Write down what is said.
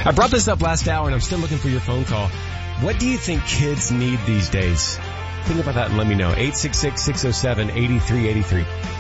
I brought this up last hour and I'm still looking for your phone call. What do you think kids need these days? Think about that and let me know. 866-607-8383.